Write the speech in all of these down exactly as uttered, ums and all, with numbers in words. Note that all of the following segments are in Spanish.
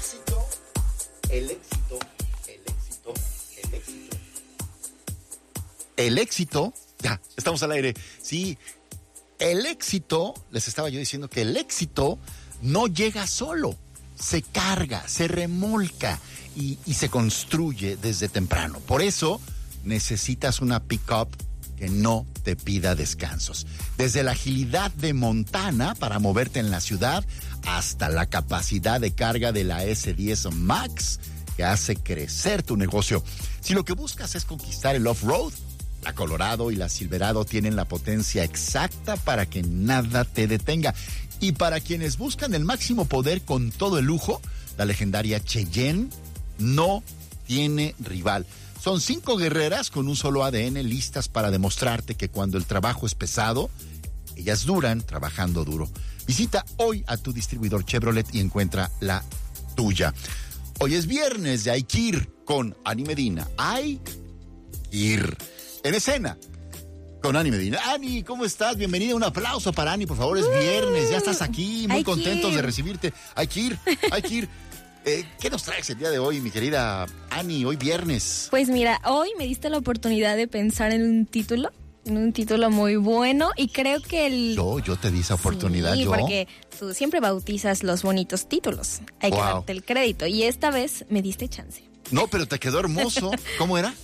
éxito, el éxito, el éxito, el éxito. El éxito, ya, estamos al aire. Sí, el éxito, les estaba yo diciendo que el éxito no llega solo, se carga, se remolca y, y se construye desde temprano. Por eso necesitas una pick-up que no te pida descansos. Desde la agilidad de Montana para moverte en la ciudad hasta la capacidad de carga de la ese diez Max que hace crecer tu negocio. Si lo que buscas es conquistar el off-road, la Colorado y la Silverado tienen la potencia exacta para que nada te detenga. Y para quienes buscan el máximo poder con todo el lujo, la legendaria Cheyenne no tiene rival. Son cinco guerreras con un solo A D N listas para demostrarte que cuando el trabajo es pesado, ellas duran trabajando duro. Visita hoy a tu distribuidor Chevrolet y encuentra la tuya. Hoy es viernes de Hay que ir con Ani Medina. Hay que ir. En escena con Ani Medina. Ani, ¿cómo estás? Bienvenida. Un aplauso para Ani, por favor. Es viernes, ya estás aquí. Muy contentos de recibirte. Hay que ir, hay que ir. Eh, ¿Qué nos traes el día de hoy, mi querida Ani, hoy viernes? Pues mira, hoy me diste la oportunidad de pensar en un título, en un título muy bueno y creo que el... Yo, yo te di esa oportunidad, sí, yo. porque tú siempre bautizas los bonitos títulos, hay wow. que darte el crédito y esta vez me diste chance. No, pero te quedó hermoso. ¿Cómo era?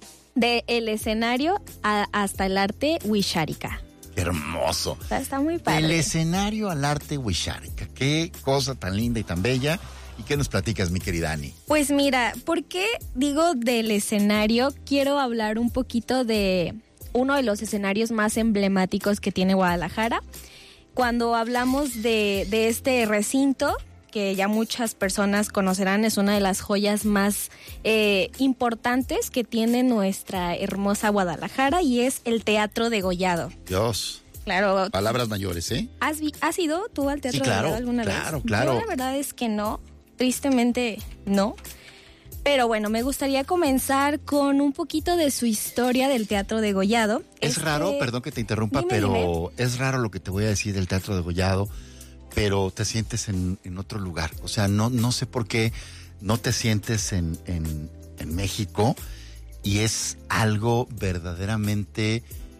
De el escenario a, hasta el arte Wixárika. Qué hermoso. Está, está muy padre. Del escenario al arte Wixárika. Qué cosa tan linda y tan bella. ¿Y qué nos platicas, mi querida Ani? Pues mira, ¿por qué digo del escenario? Quiero hablar un poquito de uno de los escenarios más emblemáticos que tiene Guadalajara. Cuando hablamos de, de este recinto, que ya muchas personas conocerán, es una de las joyas más eh, importantes que tiene nuestra hermosa Guadalajara y es el Teatro Degollado. Dios. Claro. Palabras mayores, ¿eh? ¿Has, vi- ¿Has ido tú al Teatro sí, claro, Degollado alguna claro, vez? Claro, claro. La verdad es que no. Tristemente, no. Pero bueno, me gustaría comenzar con un poquito de su historia del Teatro Degollado. Es este... raro, perdón que te interrumpa, dime, pero dime. Es raro lo que te voy a decir del Teatro Degollado, pero te sientes en, en otro lugar. O sea, no, no sé por qué no te sientes en, en, en México y es algo verdaderamente...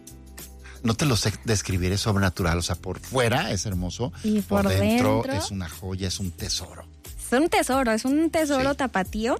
No te lo sé describir, es sobrenatural. O sea, por fuera es hermoso, y por, por dentro, dentro es una joya, es un tesoro. Es un tesoro, es un tesoro sí. tapatío.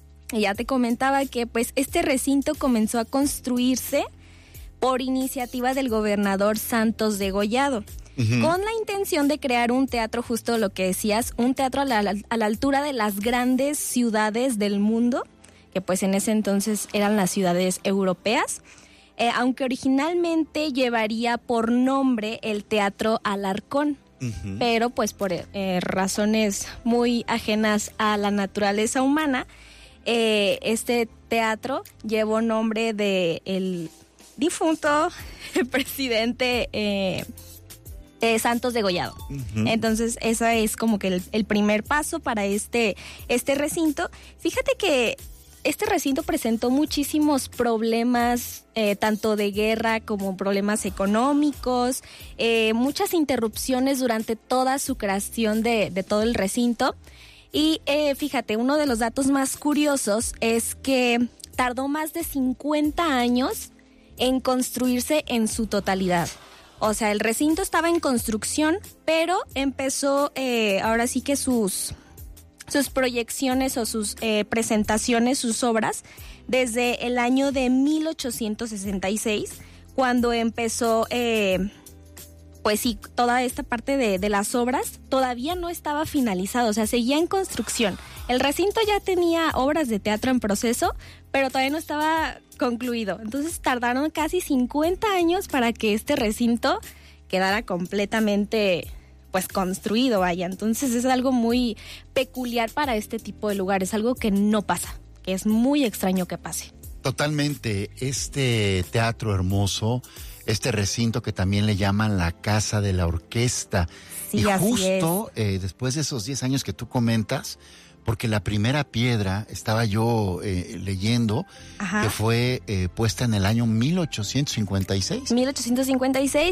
Y ya te comentaba que pues este recinto comenzó a construirse por iniciativa del gobernador Santos Degollado, uh-huh. con la intención de crear un teatro, justo lo que decías, un teatro a la, a la altura de las grandes ciudades del mundo, que pues en ese entonces eran las ciudades europeas. Eh, aunque originalmente llevaría por nombre el Teatro Alarcón, uh-huh. pero pues por eh, razones muy ajenas a la naturaleza humana, eh, este teatro llevó nombre de el difunto presidente eh, eh, Santos Degollado. Uh-huh. Entonces, ese es como que el, el primer paso para este, este recinto. Fíjate que este recinto presentó muchísimos problemas, eh, tanto de guerra como problemas económicos, eh, muchas interrupciones durante toda su creación de, de todo el recinto. Y eh, fíjate, uno de los datos más curiosos es que tardó más de cincuenta años en construirse en su totalidad. O sea, el recinto estaba en construcción, pero empezó eh, ahora sí que sus... sus proyecciones o sus eh, presentaciones, sus obras, desde el año de mil ochocientos sesenta y seis, cuando empezó, eh, pues sí, toda esta parte de, de las obras todavía no estaba finalizado, o sea, seguía en construcción. El recinto ya tenía obras de teatro en proceso, pero todavía no estaba concluido. Entonces tardaron casi cincuenta años para que este recinto quedara completamente... pues construido, vaya. Entonces es algo muy peculiar para este tipo de lugares, algo que no pasa, que es muy extraño que pase. Totalmente. Este teatro hermoso, este recinto que también le llaman la Casa de la Orquesta. Sí, y así justo es. Eh, después de esos diez años que tú comentas, porque la primera piedra, estaba yo eh, leyendo, Ajá. que fue eh, puesta en el año mil ochocientos cincuenta y seis. mil ochocientos cincuenta y seis